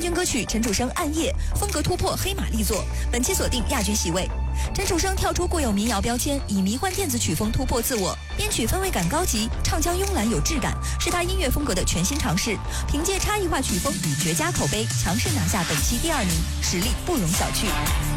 军歌曲陈楚生《暗夜》风格突破黑马力作，本期锁定亚军席位。陈楚生跳出固有民谣标签，以迷幻电子曲风突破自我，编曲氛围感高级，唱腔慵懒有质感，是他音乐风格的全新尝试。凭借差异化曲风与绝佳口碑，强势拿下本期第2名，实力不容小觑。